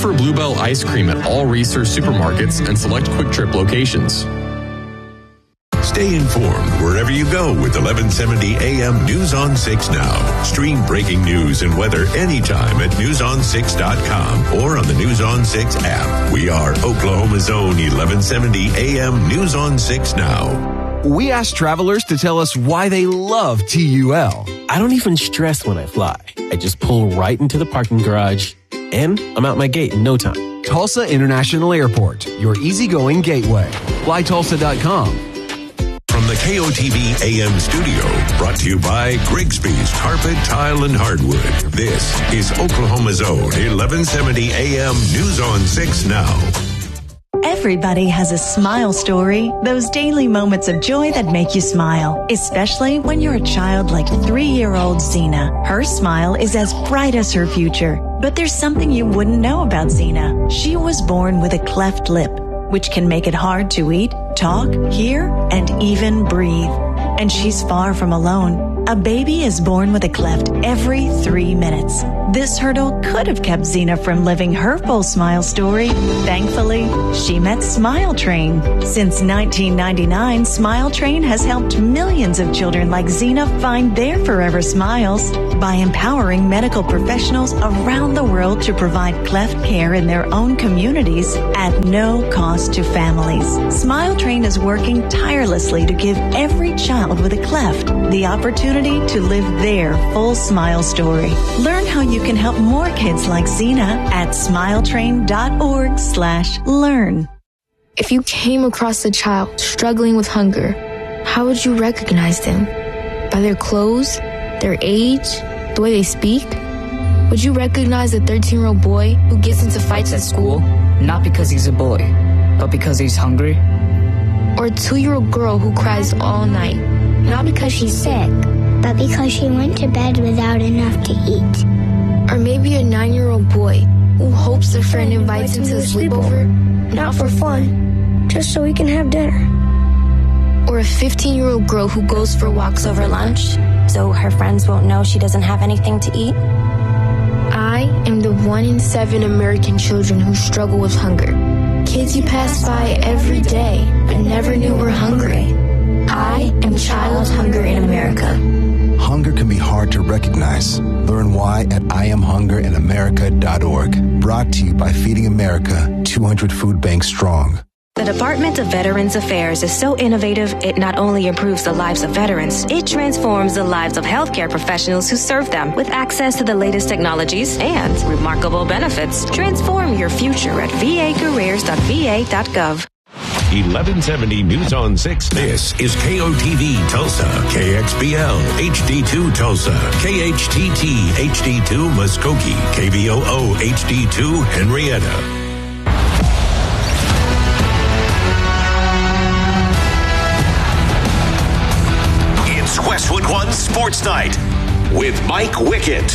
for Bluebell ice cream at all Reese's supermarkets and select Quick Trip locations. Stay informed wherever you go with 1170 AM News on 6 Now. Stream breaking news and weather anytime at newson6.com or on the News on 6 app. We are Oklahoma's own 1170 AM News on 6 Now. We asked travelers to tell us why they love TUL. I don't even stress when I fly. I just pull right into the parking garage, and I'm out my gate in no time. Tulsa International Airport, your easygoing gateway. FlyTulsa.com. From the KOTV AM studio, brought to you by Grigsby's Carpet, Tile, and Hardwood. This is Oklahoma's own 1170 AM News on 6 Now. Everybody has a smile story, those daily moments of joy that make you smile, especially when you're a child like 3-year-old Zena. Her smile is as bright as her future, but there's something you wouldn't know about Zena. She was born with a cleft lip, which can make it hard to eat, talk, hear, and even breathe. And she's far from alone. A baby is born with a cleft every 3 minutes. This hurdle could have kept Zena from living her full smile story. Thankfully, she met Smile Train. Since 1999, Smile Train has helped millions of children like Zena find their forever smiles by empowering medical professionals around the world to provide cleft care in their own communities at no cost to families. Smile Train is working tirelessly to give every child with a cleft the opportunity to live their full smile story. Learn how you can help more kids like Zena at smiletrain.org/learn. If you came across a child struggling with hunger, how would you recognize them? By their clothes, their age, the way they speak? Would you recognize a 13-year-old boy who gets into fights at school? Not because he's a boy, but because he's hungry? Or a 2-year-old girl who cries all night? Not because she's sick, but because she went to bed without enough to eat. Or maybe a 9-year-old boy who hopes a friend invites him to a sleepover? Not for fun, just so we can have dinner. Or a 15-year-old girl who goes for walks over lunch, so her friends won't know she doesn't have anything to eat? I am the 1 in 7 American children who struggle with hunger. Kids you pass by every day, but never knew were hungry. I am Child Hunger in America. Hunger can be hard to recognize. Learn why at IamHungerInAmerica.org. Brought to you by Feeding America, 200 food banks strong. The Department of Veterans Affairs is so innovative, it not only improves the lives of veterans, it transforms the lives of healthcare professionals who serve them with access to the latest technologies and remarkable benefits. Transform your future at vacareers.va.gov. 1170 News on 6. This is KOTV Tulsa, KXBL HD2 Tulsa, KHTT HD2 Muskogee, KVOO HD2 Henrietta. It's Westwood One Sports Night with Mike Wickett.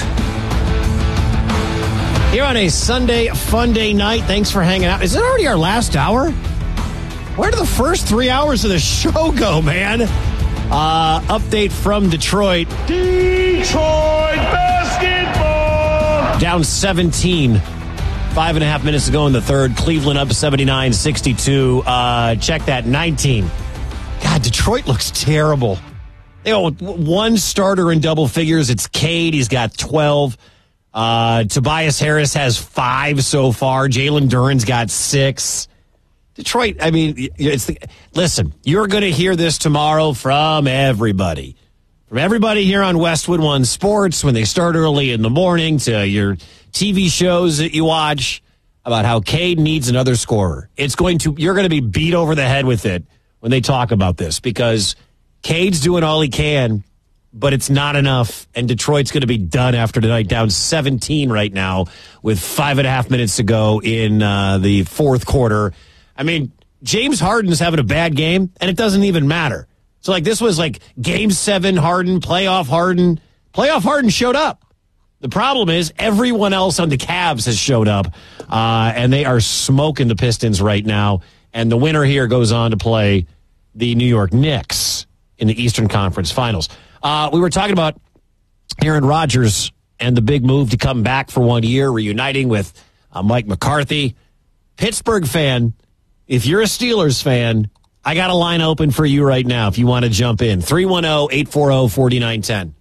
Here on a Sunday fun day night. Thanks for hanging out. Is it already our last hour? Where did the first 3 hours of the show go, man? Update from Detroit. Detroit basketball! Down 17. 5.5 minutes ago in the third. Cleveland up 79-62. Check that, 19. God, Detroit looks terrible. They got one starter in double figures. It's Cade. He's got 12. Tobias Harris has 5 so far. Jalen Duren's got 6. Detroit, I mean, listen, you're going to hear this tomorrow from everybody. From everybody here on Westwood One Sports when they start early in the morning to your TV shows that you watch about how Cade needs another scorer. You're going to be beat over the head with it when they talk about this because Cade's doing all he can, but it's not enough, and Detroit's going to be done after tonight, down 17 right now with 5.5 minutes to go in the fourth quarter. I mean, James Harden's having a bad game, and it doesn't even matter. So, this was Game 7 Harden, playoff Harden. Playoff Harden showed up. The problem is everyone else on the Cavs has showed up, and they are smoking the Pistons right now. And the winner here goes on to play the New York Knicks in the Eastern Conference Finals. We were talking about Aaron Rodgers and the big move to come back for 1 year, reuniting with I'm Mike McCarthy. Pittsburgh fan, if you're a Steelers fan, I got a line open for you right now if you want to jump in. 310-840-4910.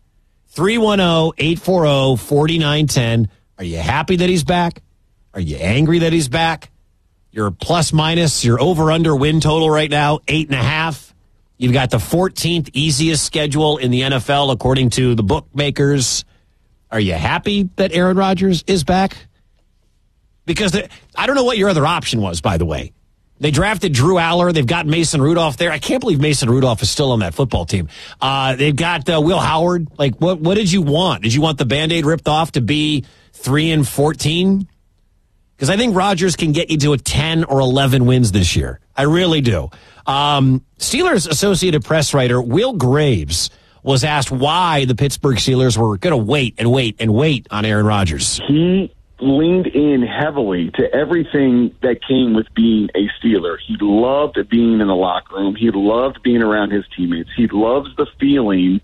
310-840-4910. Are you happy that he's back? Are you angry that he's back? Your plus minus, your over-under win total right now, 8.5. You've got the 14th easiest schedule in the NFL according to the bookmakers. Are you happy that Aaron Rodgers is back? Because I don't know what your other option was, by the way. They drafted Drew Aller. They've got Mason Rudolph there. I can't believe Mason Rudolph is still on that football team. They've got Will Howard. Like, what did you want? Did you want the Band-Aid ripped off to be 3-14? Because I think Rodgers can get you to a 10 or 11 wins this year. I really do. Steelers Associated Press writer Will Graves was asked why the Pittsburgh Steelers were going to wait on Aaron Rodgers. He leaned in heavily to everything that came with being a Steeler. He loved being in the locker room. He loved being around his teammates. He loves the feeling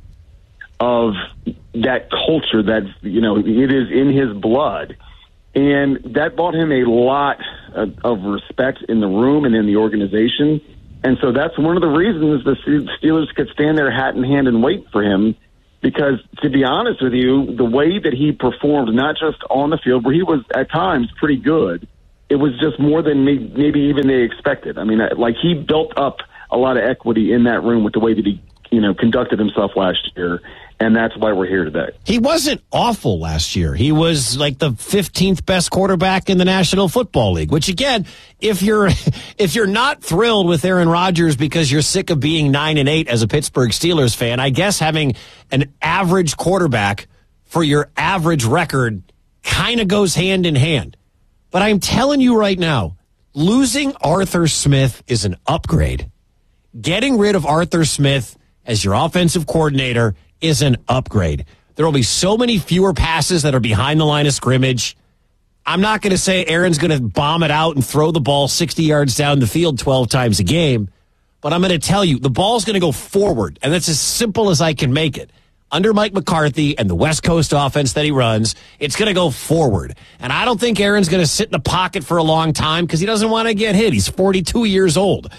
of that culture that, it is in his blood. And that brought him a lot of respect in the room and in the organization. And so that's one of the reasons the Steelers could stand there hat in hand and wait for him. Because, to be honest with you, the way that he performed, not just on the field, where he was at times pretty good, it was just more than maybe even they expected. I mean, like, he built up a lot of equity in that room with the way that he, conducted himself last year, and that's why we're here today. He wasn't awful last year. He was like the 15th best quarterback in the National Football League, which, again, if you're not thrilled with Aaron Rodgers because you're sick of being 9-8 as a Pittsburgh Steelers fan, I guess having an average quarterback for your average record kind of goes hand in hand. But I'm telling you right now, losing Arthur Smith is an upgrade. Getting rid of Arthur Smith as your offensive coordinator is an upgrade. There will be so many fewer passes that are behind the line of scrimmage. I'm not going to say Aaron's going to bomb it out and throw the ball 60 yards down the field 12 times a game, but I'm going to tell you, the ball's going to go forward, and that's as simple as I can make it. Under Mike McCarthy and the West Coast offense that he runs, it's going to go forward. And I don't think Aaron's going to sit in the pocket for a long time because he doesn't want to get hit. He's 42 years old.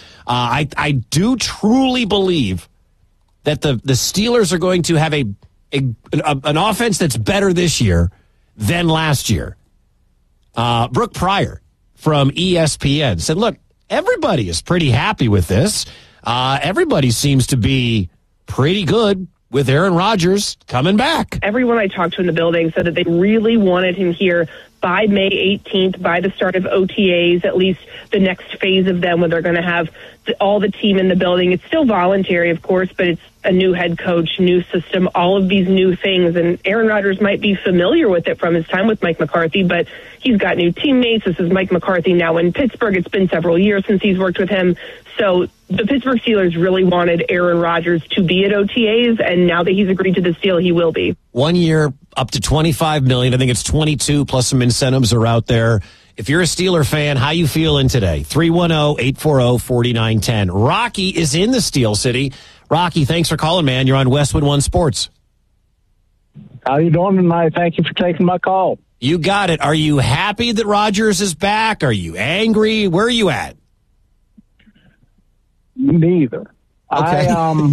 I do truly believe that the Steelers are going to have an offense that's better this year than last year. Brooke Pryor from ESPN said, look, everybody is pretty happy with this. Everybody seems to be pretty good with Aaron Rodgers coming back. Everyone I talked to in the building said that they really wanted him here by May 18th, by the start of OTAs, at least the next phase of them, when they're going to have all the team in the building. It's still voluntary, of course, but it's a new head coach, new system, all of these new things. And Aaron Rodgers might be familiar with it from his time with Mike McCarthy, but he's got new teammates. This is Mike McCarthy now in Pittsburgh. It's been several years since he's worked with him. So the Pittsburgh Steelers really wanted Aaron Rodgers to be at OTAs, and now that he's agreed to this deal, he will be. 1 year, up to $25 million. I think it's 22 plus some incentives are out there. If you're a Steeler fan, how you feeling today? 310-840-4910. Rocky is in the Steel City. Rocky, thanks for calling, man. You're on Westwood One Sports. How you doing tonight? Thank you for taking my call. You got it. Are you happy that Rodgers is back? Are you angry? Where are you at? Neither. Okay. I'm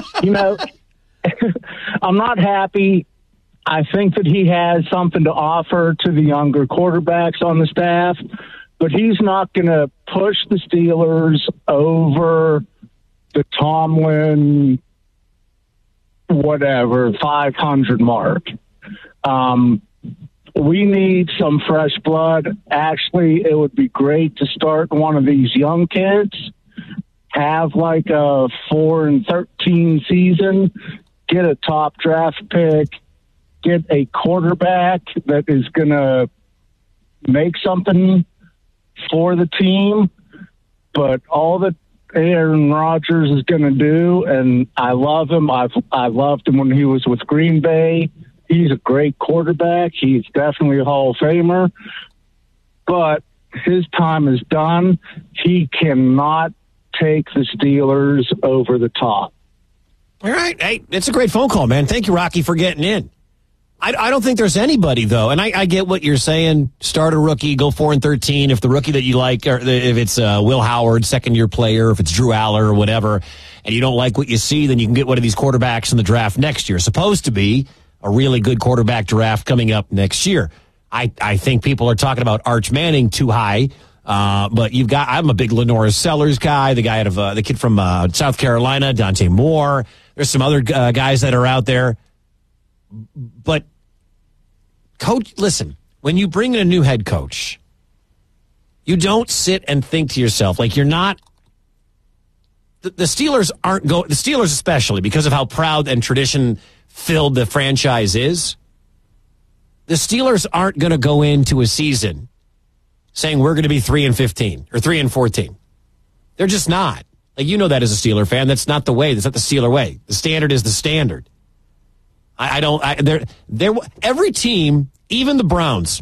not happy. I think that he has something to offer to the younger quarterbacks on the staff, but he's not going to push the Steelers over the Tomlin, 500 mark. We need some fresh blood. Actually, it would be great to start one of these young kids, have like a 4-13 season, get a top draft pick, get a quarterback that is going to make something for the team. But all that Aaron Rodgers is going to do, and I love him. I loved him when he was with Green Bay. He's a great quarterback. He's definitely a Hall of Famer. But his time is done. He cannot take the Steelers over the top. All right. Hey, it's a great phone call, man. Thank you, Rocky, for getting in. I don't think there's anybody, though, and I get what you're saying. Start a rookie, go 4-13. If the rookie that you like, or if it's Will Howard, second-year player, if it's Drew Aller or whatever, and you don't like what you see, then you can get one of these quarterbacks in the draft next year. Supposed to be a really good quarterback draft coming up next year. I think people are talking about Arch Manning too high, but I'm a big Lenora Sellers guy, the guy out of the kid from South Carolina, Dante Moore. There's some other guys that are out there. But, coach, listen, when you bring in a new head coach, you don't sit and think to yourself, like, you're not, the Steelers aren't going, the Steelers especially, because of how proud and tradition-filled the franchise is, the Steelers aren't going to go into a season saying we're going to be 3-15 or 3-14. They're just not. Like, you know that as a Steeler fan. That's not the way. That's not the Steeler way. The standard is the standard. Every team, even the Browns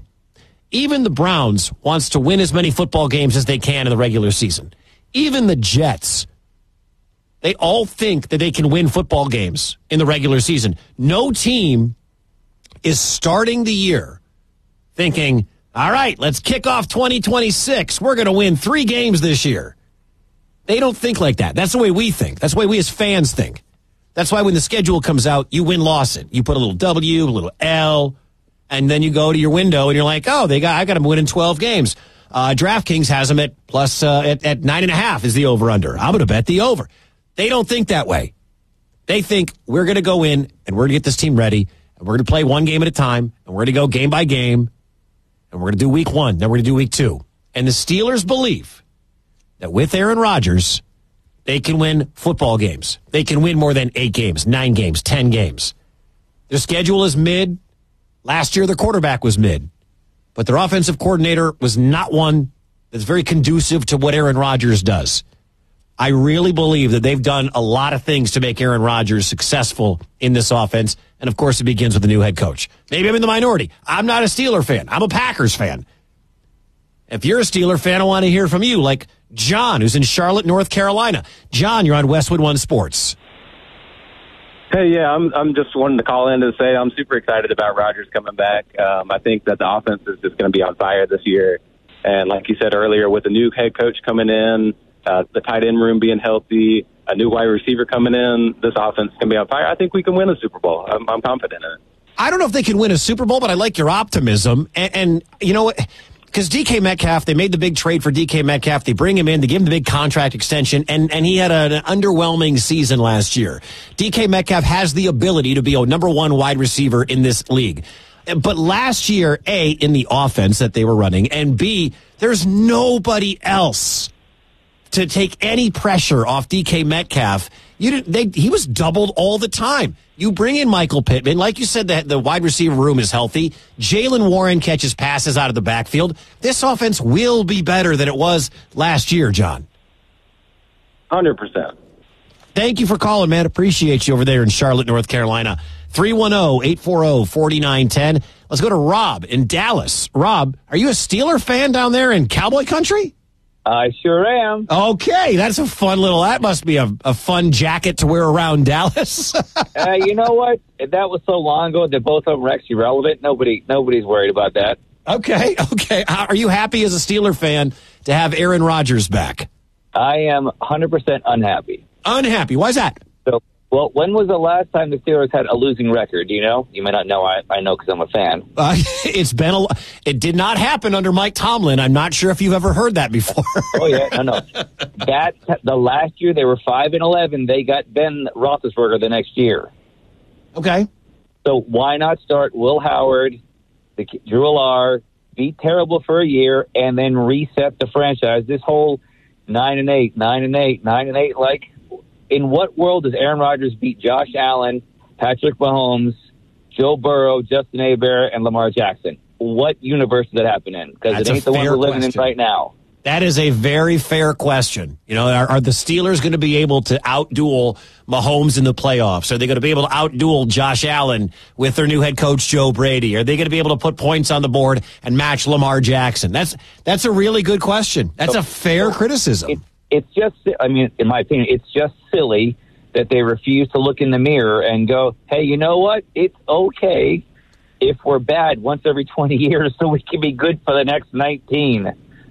wants to win as many football games as they can in the regular season. Even the Jets, they all think that they can win football games in the regular season. No team is starting the year thinking, all right, let's kick off 2026. We're going to win 3 games this year. They don't think like that. That's the way we think. That's the way we as fans think. That's why when the schedule comes out, you win-loss it. You put a little W, a little L, and then you go to your window and you're like, oh, I got them winning 12 games. DraftKings has them at 9.5 is the over-under. I'm going to bet the over. They don't think that way. They think we're going to go in and we're going to get this team ready, and we're going to play one game at a time, and we're going to go game by game, and we're going to do week 1, then we're going to do week 2. And the Steelers believe that with Aaron Rodgers, they can win football games. They can win more than 8 games, 9 games, 10 games. Their schedule is mid. Last year, their quarterback was mid. But their offensive coordinator was not one that's very conducive to what Aaron Rodgers does. I really believe that they've done a lot of things to make Aaron Rodgers successful in this offense. And, of course, it begins with a new head coach. Maybe I'm in the minority. I'm not a Steeler fan. I'm a Packers fan. If you're a Steeler fan, I want to hear from you, like John, who's in Charlotte, North Carolina. John, you're on Westwood One Sports. Hey, yeah, I'm just wanting to call in to say I'm super excited about Rodgers coming back. I think that the offense is just going to be on fire this year. And like you said earlier, with a new head coach coming in, the tight end room being healthy, a new wide receiver coming in, this offense is going to be on fire. I think we can win a Super Bowl. I'm confident in it. I don't know if they can win a Super Bowl, but I like your optimism. And you know what? Because DK Metcalf, they made the big trade for DK Metcalf. They bring him in. They give him the big contract extension. And he had an underwhelming season last year. DK Metcalf has the ability to be a number 1 wide receiver in this league. But last year, A, in the offense that they were running, and B, there's nobody else to take any pressure off DK Metcalf. He was doubled all the time. You bring in Michael Pittman. Like you said, the wide receiver room is healthy. Jaylen Warren catches passes out of the backfield. This offense will be better than it was last year, John. 100%. Thank you for calling, man. Appreciate you over there in Charlotte, North Carolina. 310-840-4910. Let's go to Rob in Dallas. Rob, are you a Steeler fan down there in Cowboy Country? I sure am. Okay, that's a fun that must be a fun jacket to wear around Dallas. You know what? That was so long ago that both of them are actually relevant. Nobody's worried about that. Okay. Are you happy as a Steeler fan to have Aaron Rodgers back? I am 100% unhappy. Unhappy? Why is that? Well, when was the last time the Steelers had a losing record? Do you know? You may not know. I know because I'm a fan. It did not happen under Mike Tomlin. I'm not sure if you've ever heard that before. Oh yeah, no. The last year they were 5-11. They got Ben Roethlisberger the next year. Okay. So why not start Will Howard, Drew Aller, be terrible for a year, and then reset the franchise? This whole 9-8, like. In what world does Aaron Rodgers beat Josh Allen, Patrick Mahomes, Joe Burrow, Justin Herbert, and Lamar Jackson? What universe does that happen in? Because it ain't the one we're living in right now. That is a very fair question. You know, are the Steelers going to be able to outduel Mahomes in the playoffs? Are they going to be able to outduel Josh Allen with their new head coach, Joe Brady? Are they going to be able to put points on the board and match Lamar Jackson? That's a really good question. That's a fair criticism. It's just, in my opinion, it's just silly that they refuse to look in the mirror and go, hey, you know what? It's okay if we're bad once every 20 years so we can be good for the next 19.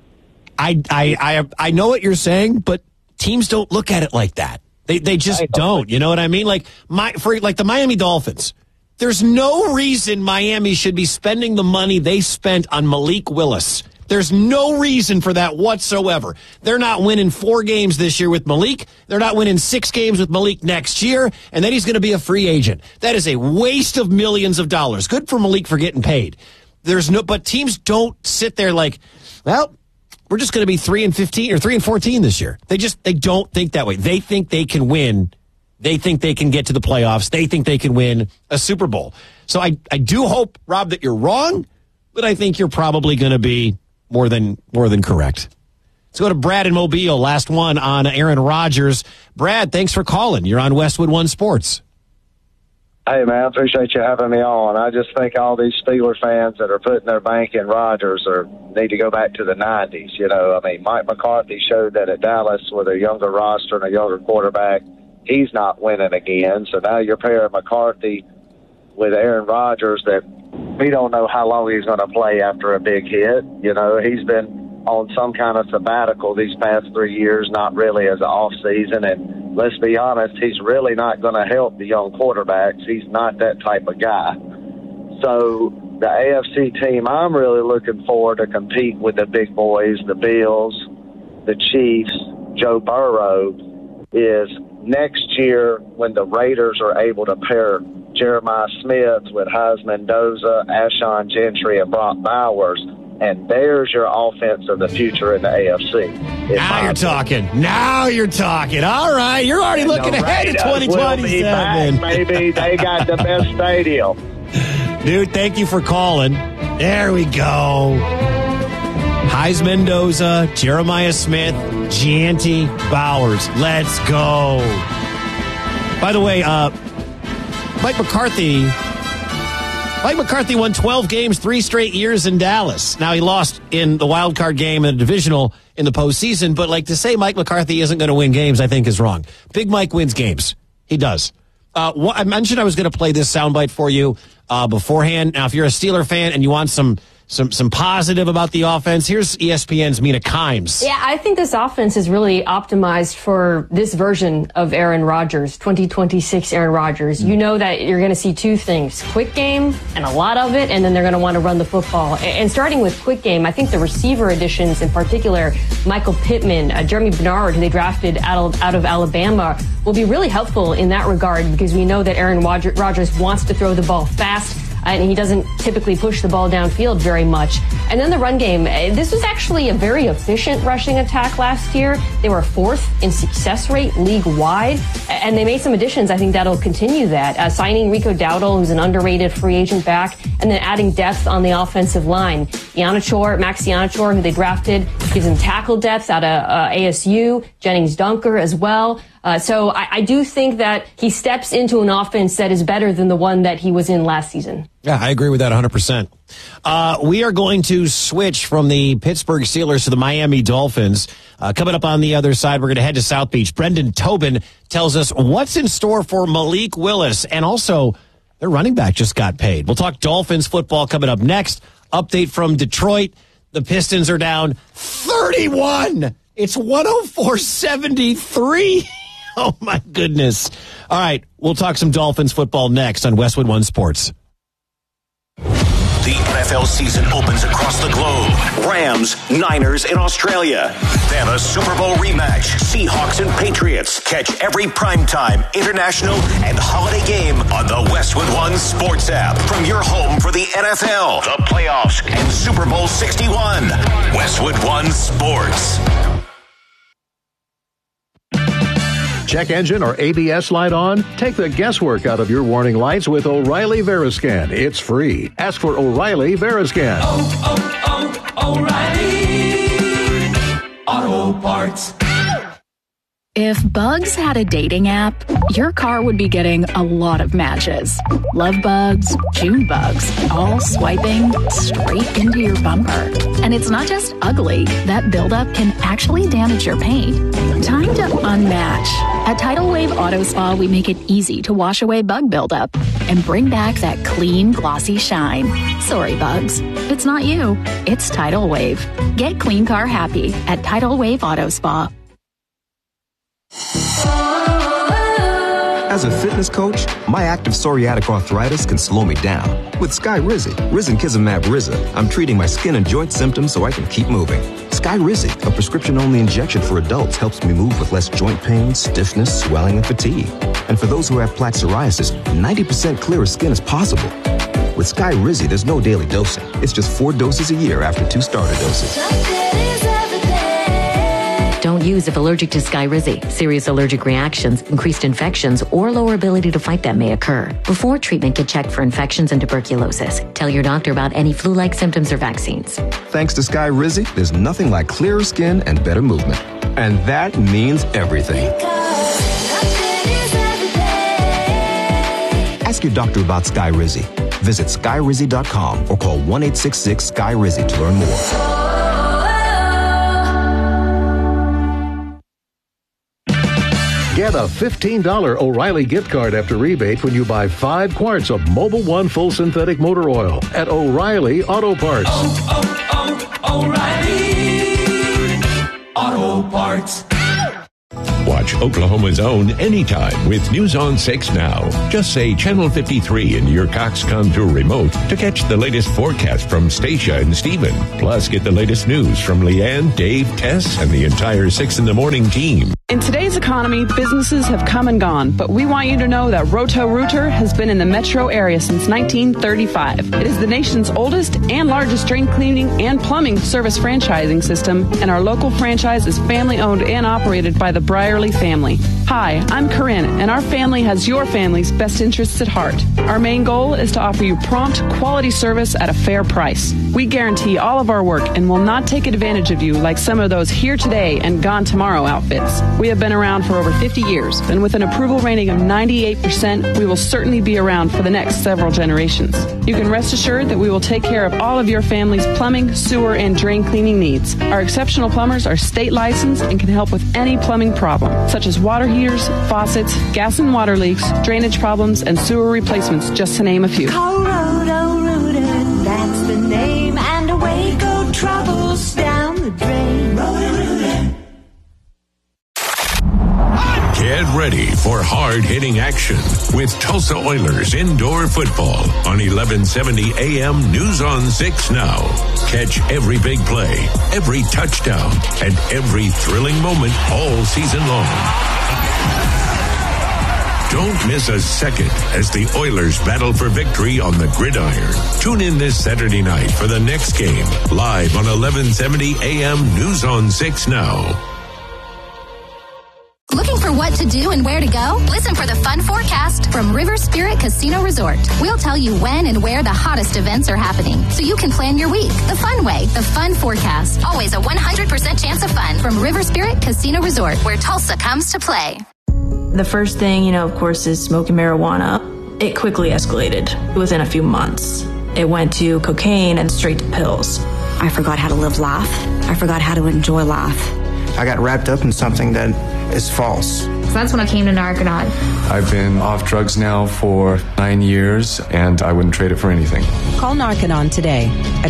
I know what you're saying, but teams don't look at it like that. They just don't. You know what I mean? Like the Miami Dolphins. There's no reason Miami should be spending the money they spent on Malik Willis. There's no reason for that whatsoever. They're not winning 4 games this year with Malik. They're not winning 6 games with Malik next year, and then he's going to be a free agent. That is a waste of millions of dollars. Good for Malik for getting paid. But teams don't sit there like, well, we're just going to be 3-15 or 3-14 this year. They don't think that way. They think they can win. They think they can get to the playoffs. They think they can win a Super Bowl. So I do hope, Rob, that you're wrong, but I think you're probably going to be more than correct. Let's go to Brad in Mobile. Last one on Aaron Rodgers. Brad, thanks for calling. You're on Westwood One Sports. Hey, man, I appreciate you having me on. I just think all these Steelers fans that are putting their bank in Rodgers need to go back to the 90s. You know, I mean, Mike McCarthy showed that at Dallas with a younger roster and a younger quarterback, he's not winning again. So now you're pairing McCarthy with Aaron Rodgers that we don't know how long he's going to play after a big hit. You know, he's been on some kind of sabbatical these past 3 years, not really as an off season. And let's be honest, he's really not going to help the young quarterbacks. He's not that type of guy. So the AFC team I'm really looking for to compete with the big boys, the Bills, the Chiefs, Joe Burrow, is next year when the Raiders are able to pair Jeremiah Smith with Haz Mendoza, Ashon Gentry, and Brock Bowers, and there's your offense of the future in the AFC. Now you're talking. All right, you're already looking ahead to 2027. Baby, they got the best stadium. Dude, thank you for calling. There we go. Haz Mendoza, Jeremiah Smith, Gianti, Bowers. Let's go. By the way, Mike McCarthy won 12 games 3 straight years in Dallas. Now, he lost in the wild card game and the divisional in the postseason, but to say Mike McCarthy isn't going to win games, I think is wrong. Big Mike wins games. He does. I mentioned I was going to play this soundbite for you beforehand. Now, if you're a Steeler fan and you want some positive about the offense, here's ESPN's Mina Kimes. Yeah, I think this offense is really optimized for this version of Aaron Rodgers, 2026 Aaron Rodgers. You know that you're going to see 2 things, quick game and a lot of it, and then they're going to want to run the football. And starting with quick game, I think the receiver additions in particular, Michael Pittman, Jeremy Bernard, who they drafted out of Alabama, will be really helpful in that regard because we know that Aaron Rodgers wants to throw the ball fast. And he doesn't typically push the ball downfield very much. And then the run game. This was actually a very efficient rushing attack last year. They were 4th in success rate league-wide. And they made some additions. I think that'll continue that. Signing Rico Dowdle, who's an underrated free agent back, and then adding depth on the offensive line. Max Ianachor, who they drafted, gives him tackle depth out of ASU. Jennings Dunker as well. So I do think that he steps into an offense that is better than the one that he was in last season. Yeah, I agree with that 100%. We are going to switch from the Pittsburgh Steelers to the Miami Dolphins. Coming up on the other side, we're going to head to South Beach. Brendan Tobin tells us what's in store for Malik Willis. And also, their running back just got paid. We'll talk Dolphins football coming up next. Update from Detroit. The Pistons are down 31. It's 104-73. Oh, my goodness. All right, we'll talk some Dolphins football next on Westwood One Sports. The NFL season opens across the globe. Rams, Niners in Australia. Then a Super Bowl rematch. Seahawks and Patriots. Catch every primetime, international, and holiday game on the Westwood One Sports app. From your home for the NFL, the playoffs, and Super Bowl 61. Westwood One Sports. Check engine or ABS light on? Take the guesswork out of your warning lights with O'Reilly Veriscan. It's free. Ask for O'Reilly Veriscan. O'Reilly Auto Parts. If Bugs had a dating app, your car would be getting a lot of matches. Love bugs, June bugs, all swiping straight into your bumper. And it's not just ugly. That buildup can actually damage your paint. Time to unmatch. At Tidal Wave Auto Spa, we make it easy to wash away bug buildup. and bring back that clean, glossy shine. Sorry, bugs. It's not you. It's Tidal Wave. Get clean car happy at Tidal Wave Auto Spa. As a fitness coach, my active psoriatic arthritis can slow me down. With Skyrizi, Risankizumab Riza, I'm treating my skin and joint symptoms so I can keep moving. Skyrizi, a prescription-only injection for adults, helps me move with less joint pain, stiffness, swelling, and fatigue. And for those who have plaque psoriasis, 90% clearer skin is possible. With Skyrizi, there's no daily dosing. It's just 4 doses a year after 2 starter doses. Don't use if allergic to Skyrizi. Serious allergic reactions, increased infections, or lower ability to fight them may occur. Before treatment, get checked for infections and tuberculosis. Tell your doctor about any flu-like symptoms or vaccines. Thanks to Skyrizi, there's nothing like clearer skin and better movement. And that means everything. Ask your doctor about Skyrizi. Visit Skyrizi.com or call 1-866-SKY-RIZI to learn more. Get a $15 O'Reilly gift card after rebate when you buy 5 quarts of Mobil 1 full synthetic motor oil at O'Reilly Auto Parts. O'Reilly Auto Parts. Watch Oklahoma's Own anytime with News on 6 Now. Just say Channel 53 in your Cox Contour remote to catch the latest forecast from Stacia and Steven. Plus, get the latest news from Leanne, Dave, Tess, and the entire 6 in the Morning team. In today's economy, businesses have come and gone, but we want you to know that Roto-Rooter has been in the metro area since 1935. It is the nation's oldest and largest drain cleaning and plumbing service franchising system, and our local franchise is family-owned and operated by the Brierly family. Hi, I'm Corinne, and our family has your family's best interests at heart. Our main goal is to offer you prompt, quality service at a fair price. We guarantee all of our work and will not take advantage of you like some of those here today and gone tomorrow outfits. We have been around for over 50 years, and with an approval rating of 98%, we will certainly be around for the next several generations. You can rest assured that we will take care of all of your family's plumbing, sewer, and drain cleaning needs. Our exceptional plumbers are state licensed and can help with any plumbing problem, such as water heaters, faucets, gas and water leaks, drainage problems, and sewer replacements, just to name a few. Call Roto-Rooter, that's the name, and away go troubles down the drain. Roto-Rooter. Get ready for hard-hitting action with Tulsa Oilers indoor football on 1170 AM News on 6 Now. Catch every big play, every touchdown, and every thrilling moment all season long. Don't miss a second as the Oilers battle for victory on the gridiron. Tune in this Saturday night for the next game, live on 1170 AM News on 6 Now. Looking for what to do and where to go? Listen for the fun forecast from River Spirit Casino Resort. We'll tell you when and where the hottest events are happening, so you can plan your week the fun way. The fun forecast. Always a 100% chance of fun from River Spirit Casino Resort, where Tulsa comes to play. The first thing, of course, is smoking marijuana. It quickly escalated within a few months. It went to cocaine and straight to pills. I forgot how to live life. I forgot how to enjoy life. I got wrapped up in something that is false. So that's when I came to Narconon. I've been off drugs now for 9 years, and I wouldn't trade it for anything. Call Narconon today at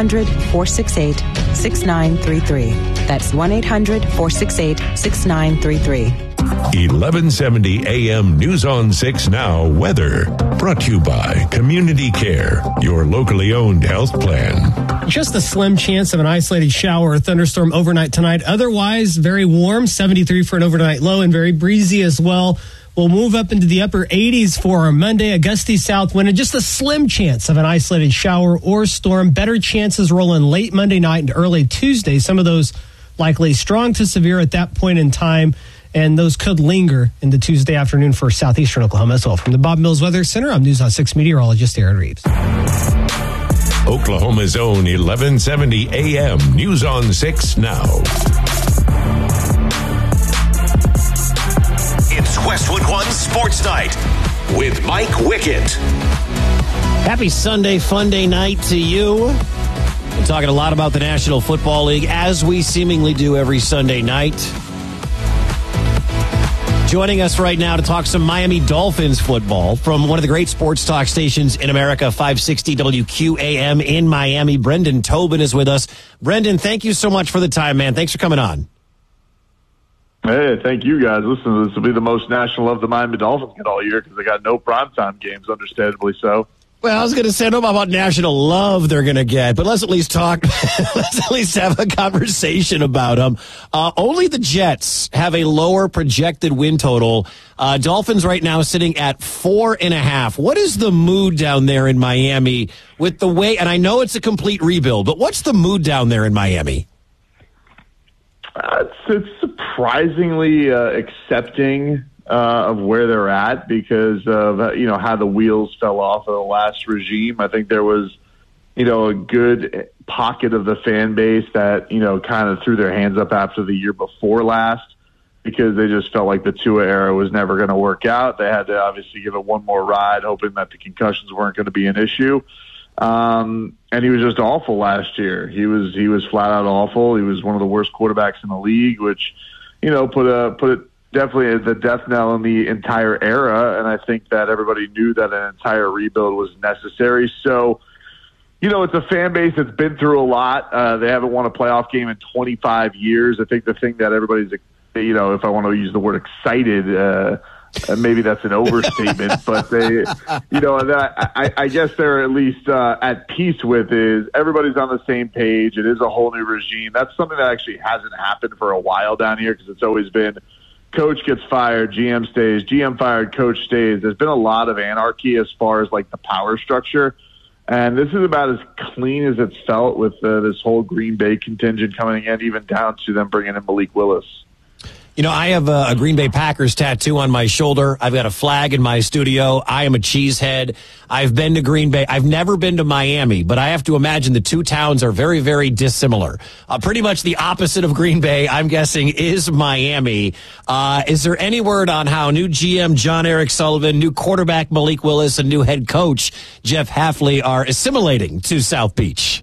1-800-468-6933. That's 1-800-468-6933. 1170 AM News on 6 Now weather. Brought to you by Community Care, your locally owned health plan. Just a slim chance of an isolated shower or thunderstorm overnight tonight. Otherwise, very warm, 73 for an overnight low, and very breezy as well. We'll move up into the upper 80s for our Monday, a gusty south wind, and just a slim chance of an isolated shower or storm. Better chances rolling late Monday night and early Tuesday. Some of those likely strong to severe at that point in time, and those could linger into Tuesday afternoon for southeastern Oklahoma as well. From the Bob Mills Weather Center, I'm News on 6 meteorologist Aaron Reeves. Oklahoma's own 1170 AM News on 6 Now. It's Westwood One Sports Night with Mike Wickett. Happy Sunday, fun day night to you. We're talking a lot about the National Football League, as we seemingly do every Sunday night. Joining us right now to talk some Miami Dolphins football from one of the great sports talk stations in America, 560 WQAM in Miami. Brendan Tobin is with us. Brendan, thank you so much for the time, man. Thanks for coming on. Hey, thank you guys. Listen, this will be the most national love the Miami Dolphins get all year because they got no primetime games, understandably so. Well, I was going to say, I don't know about national love they're going to get, but let's at least talk. Let's at least have a conversation about them. Only the Jets have a lower projected win total. Dolphins right now sitting at 4.5. What is the mood down there in Miami with the way, and I know it's a complete rebuild, but what's the mood down there in Miami? It's surprisingly accepting of where they're at because of how the wheels fell off of the last regime. I think there was a good pocket of the fan base that kind of threw their hands up after the year before last because they just felt like the Tua era was never going to work out. They had to obviously give it one more ride, hoping that the concussions weren't going to be an issue. And he was just awful last year. He was flat out awful. He was one of the worst quarterbacks in the league, which put it definitely the death knell in the entire era, and I think that everybody knew that an entire rebuild was necessary. So, it's a fan base that's been through a lot. They haven't won a playoff game in 25 years. I think the thing that everybody's, if I want to use the word excited, maybe that's an overstatement, but they, I guess they're at least at peace with is everybody's on the same page. It is a whole new regime. That's something that actually hasn't happened for a while down here because it's always been coach gets fired, GM stays, GM fired, coach stays. There's been a lot of anarchy as far as like the power structure. And this is about as clean as it's felt with this whole Green Bay contingent coming in, even down to them bringing in Malik Willis. I have a Green Bay Packers tattoo on my shoulder. I've got a flag in my studio. I am a cheesehead. I've been to Green Bay. I've never been to Miami, but I have to imagine the two towns are very, very dissimilar. Pretty much the opposite of Green Bay, I'm guessing, is Miami. Is there any word on how new GM John Eric Sullivan, new quarterback Malik Willis, and new head coach Jeff Hafley are assimilating to South Beach?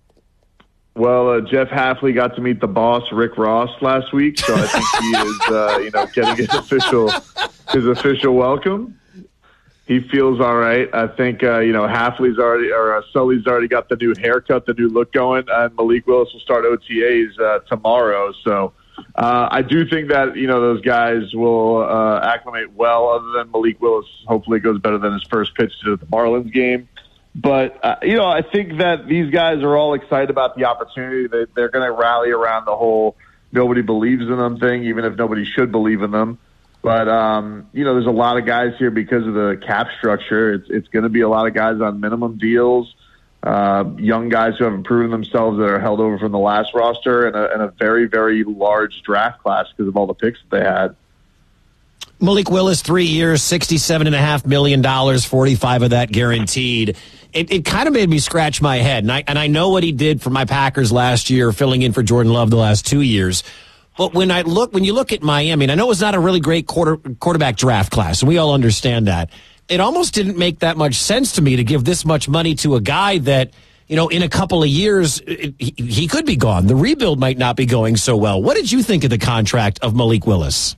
Well, Jeff Hafley got to meet the boss, Rick Ross, last week, so I think he is, getting his official welcome. He feels all right. I think, Hafley's Sully's already got the new haircut, the new look going, and Malik Willis will start OTAs tomorrow. So I do think that, those guys will acclimate well, other than Malik Willis hopefully goes better than his first pitch to the Marlins game. But, I think that these guys are all excited about the opportunity. They're going to rally around the whole nobody believes in them thing, even if nobody should believe in them. But, there's a lot of guys here because of the cap structure. It's going to be a lot of guys on minimum deals, young guys who haven't proven themselves that are held over from the last roster, and a very, very large draft class because of all the picks that they had. Malik Willis, 3 years, $67.5 million, 45 of that guaranteed. It kind of made me scratch my head, and I know what he did for my Packers last year, filling in for Jordan Love the last 2 years. But when you look at Miami, and I know it's not a really great quarterback draft class, and we all understand that, it almost didn't make that much sense to me to give this much money to a guy that, in a couple of years, he could be gone. The rebuild might not be going so well. What did you think of the contract of Malik Willis?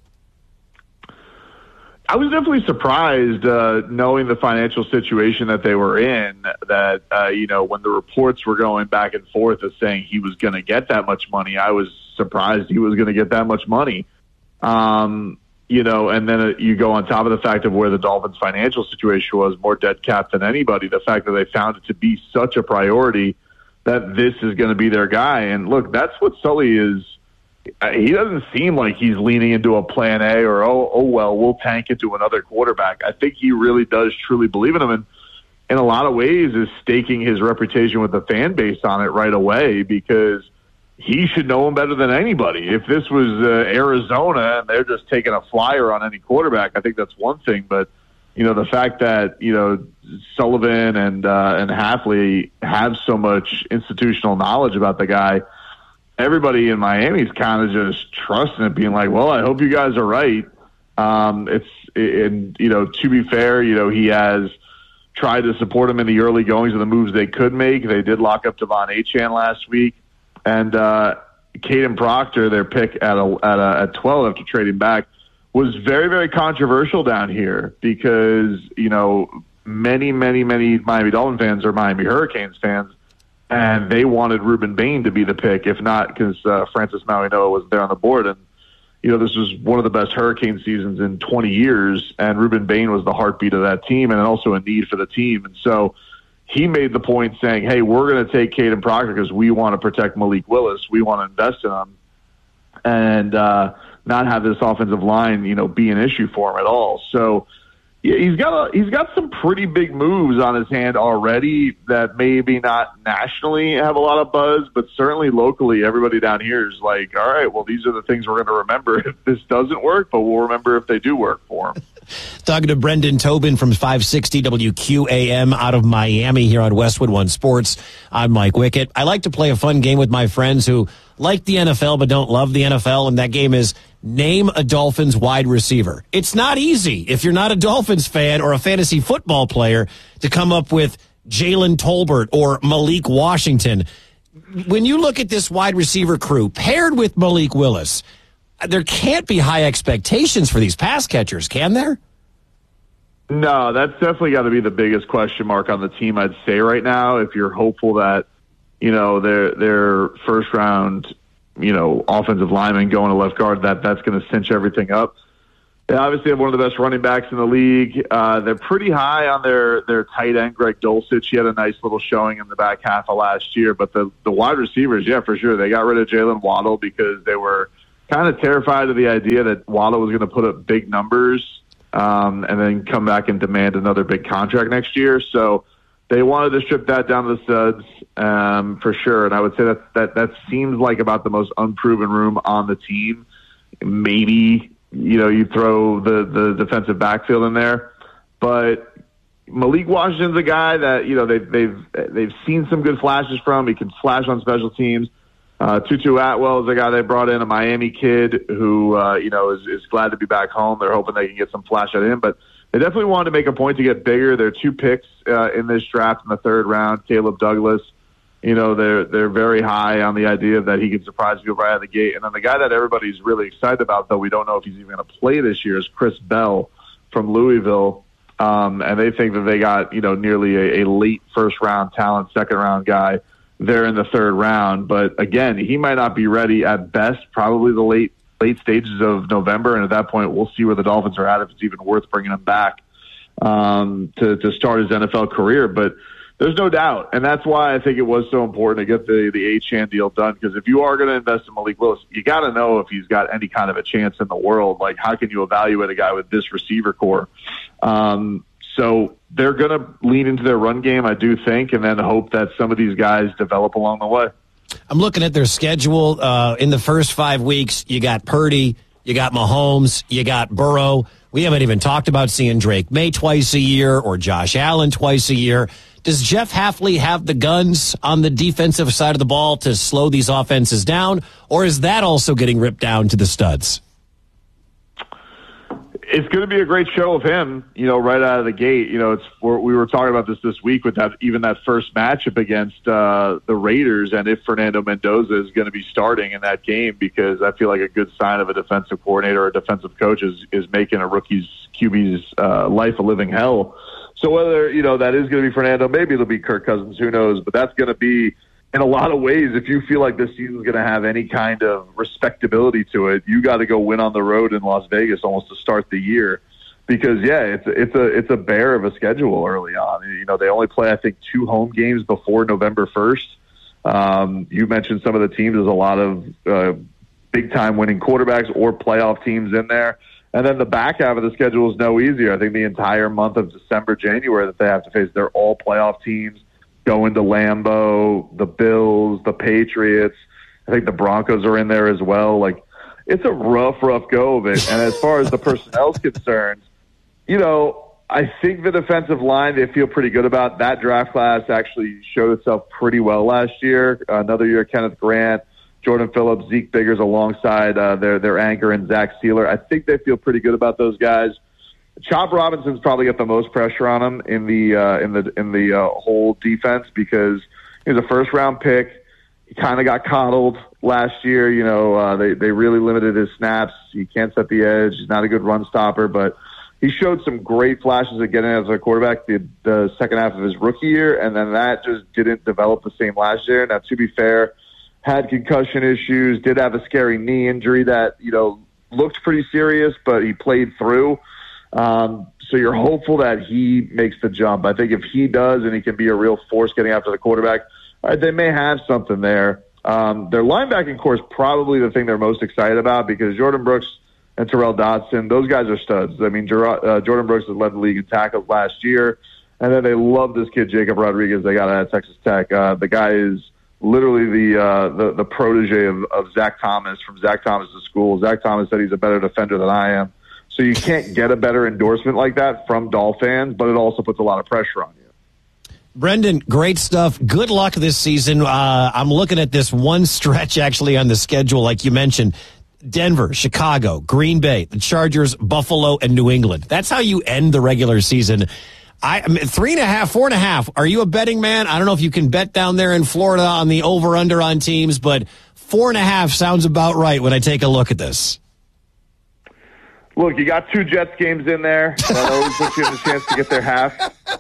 I was definitely surprised, knowing the financial situation that they were in, that, when the reports were going back and forth of saying he was going to get that much money, I was surprised he was going to get that much money. And then you go on top of the fact of where the Dolphins' financial situation was, more dead cap than anybody, the fact that they found it to be such a priority that this is going to be their guy. And look, that's what Sully is. He doesn't seem like he's leaning into a plan A or, we'll tank it to another quarterback. I think he really does truly believe in him, and in a lot of ways is staking his reputation with the fan base on it right away, because he should know him better than anybody. If this was Arizona and they're just taking a flyer on any quarterback, I think that's one thing. But, the fact that, Sullivan and Hafley have so much institutional knowledge about the guy, everybody in Miami is kind of just trusting it, being like, well, I hope you guys are right. To be fair, he has tried to support him in the early goings of the moves they could make. They did lock up Devon Achane last week. And Caden Proctor, their pick at 12 after trading back, was very, very controversial down here because, many, many, many Miami Dolphin fans are Miami Hurricanes fans, and they wanted Ruben Bain to be the pick, if not because Francis Mauigoa was there on the board. And, this was one of the best Hurricane seasons in 20 years, and Ruben Bain was the heartbeat of that team and also a need for the team. And so he made the point saying, hey, we're going to take Caden Proctor because we want to protect Malik Willis. We want to invest in him and not have this offensive line, be an issue for him at all. So yeah, he's got some pretty big moves on his hand already that maybe not nationally have a lot of buzz, but certainly locally, everybody down here is like, all right, well, these are the things we're going to remember if this doesn't work, but we'll remember if they do work for him. Talking to Brendan Tobin from 560 WQAM out of Miami here on Westwood One Sports. I'm Mike Wickett. I like to play a fun game with my friends who like the NFL but don't love the NFL, and that game is Name a Dolphins wide receiver. It's not easy if you're not a Dolphins fan or a fantasy football player to come up with Jalen Tolbert or Malik Washington. When you look at this wide receiver crew paired with Malik Willis, there can't be high expectations for these pass catchers, can there? No, that's definitely got to be the biggest question mark on the team, I'd say right now. If you're hopeful that, their first round, offensive lineman going to left guard, that's going to cinch everything up. They obviously have one of the best running backs in the league. They're pretty high on their tight end, Greg Dulcich. He had a nice little showing in the back half of last year. But the wide receivers, yeah, for sure. They got rid of Jalen Waddle because they were kind of terrified of the idea that Waddle was going to put up big numbers and then come back and demand another big contract next year. So they wanted to strip that down to the studs for sure. And I would say that seems like about the most unproven room on the team. Maybe, you throw the defensive backfield in there. But Malik Washington's a guy that, they've seen some good flashes from. He can flash on special teams. Tutu Atwell is a guy they brought in, a Miami kid who, is glad to be back home. They're hoping they can get some flash out of him. But they definitely wanted to make a point to get bigger. There are 2 picks in this draft in the 3rd round. Caleb Douglas, they're very high on the idea that he can surprise people right out of the gate. And then the guy that everybody's really excited about, though we don't know if he's even going to play this year, is Chris Bell from Louisville. And they think that they got, nearly a late first-round talent, 2nd-round guy there in the 3rd round. But, again, he might not be ready at best, probably the late stages of November. And at that point, we'll see where the Dolphins are at, if it's even worth bringing him back to start his NFL career. But there's no doubt. And that's why I think it was so important to get the Achane deal done. Because if you are going to invest in Malik Willis, you got to know if he's got any kind of a chance in the world. Like, how can you evaluate a guy with this receiver core? So they're going to lean into their run game, I do think, and then hope that some of these guys develop along the way. I'm looking at their schedule. In the first 5 weeks, you got Purdy, you got Mahomes, you got Burrow. We haven't even talked about seeing Drake May twice a year or Josh Allen twice a year. Does Jeff Hafley have the guns on the defensive side of the ball to slow these offenses down, or is that also getting ripped down to the studs? It's going to be a great show of him, right out of the gate. We were talking about this week with that first matchup against the Raiders, and if Fernando Mendoza is going to be starting in that game, because I feel like a good sign of a defensive coordinator or a defensive coach is making a rookie's QB's life a living hell. So whether, that is going to be Fernando, maybe it'll be Kirk Cousins, who knows, but that's going to be, in a lot of ways, if you feel like this season's going to have any kind of respectability to it, you got to go win on the road in Las Vegas almost to start the year, because it's a bear of a schedule early on. They only play, I think, 2 home games before November 1st. You mentioned some of the teams. There's a lot of big time winning quarterbacks or playoff teams in there, and then the back half of the schedule is no easier. I think the entire month of December, January that they have to face, they're all playoff teams. Going to Lambeau, the Bills, the Patriots. I think the Broncos are in there as well. Like, it's a rough go of it. And as far as the personnel's concerned, I think the defensive line they feel pretty good about. That draft class actually showed itself pretty well last year. Another year, Kenneth Grant, Jordan Phillips, Zeke Biggers alongside their anchor and Zach Sealer. I think they feel pretty good about those guys. Chop Robinson's probably got the most pressure on him in the whole defense, because he's a 1st-round pick. He kind of got coddled last year. They really limited his snaps. He can't set the edge. He's not a good run stopper, but he showed some great flashes of getting as a quarterback the second half of his rookie year, and then that just didn't develop the same last year. Now, to be fair, had concussion issues, did have a scary knee injury that, looked pretty serious, but he played through. So you're hopeful that he makes the jump. I think if he does and he can be a real force getting after the quarterback, they may have something there. Their linebacking core is probably the thing they're most excited about because Jordan Brooks and Terrell Dodson, those guys are studs. I mean, Jordan Brooks has led the league in tackles last year, and then they love this kid, Jacob Rodriguez, they got out of Texas Tech. The guy is literally the protege of Zach Thomas from Zach Thomas's school. Zach Thomas said he's a better defender than I am. So you can't get a better endorsement like that from Doll fans, but it also puts a lot of pressure on you. Brendan, great stuff. Good luck this season. I'm looking at this one stretch actually on the schedule, like you mentioned. Denver, Chicago, Green Bay, the Chargers, Buffalo, and New England. That's how you end the regular season. 3.5, 4.5. Are you a betting man? I don't know if you can bet down there in Florida on the over-under on teams, but 4.5 sounds about right when I take a look at this. Look, you got 2 Jets games in there. That always puts you in the chance to get their half.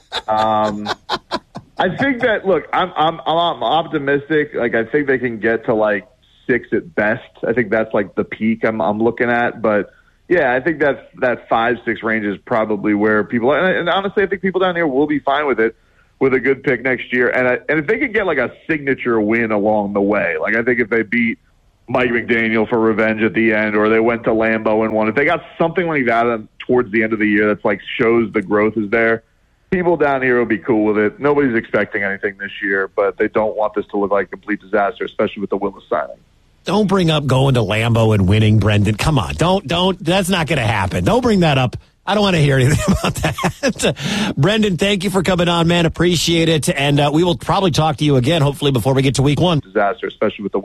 I think that, look, I'm optimistic. Like, I think they can get to, 6 at best. I think that's, the peak I'm looking at. But, yeah, I think that 5-6 range is probably where people – and honestly, I think people down here will be fine with it with a good pick next year. And if they could get, a signature win along the way, I think if they beat – Mike McDaniel for revenge at the end, or they went to Lambeau and won. If they got something like that towards the end of the year that's shows the growth is there, people down here will be cool with it. Nobody's expecting anything this year, but they don't want this to look like a complete disaster, especially with the Willis signing. Don't bring up going to Lambeau and winning, Brendan. Come on. Don't. That's not going to happen. Don't bring that up. I don't want to hear anything about that. Brendan, thank you for coming on, man. Appreciate it. And we will probably talk to you again, hopefully, before we get to week 1. Disaster, especially with the